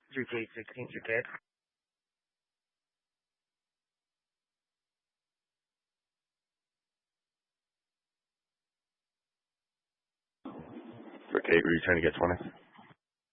3K16, 3K. For Kate, were you trying to get 20?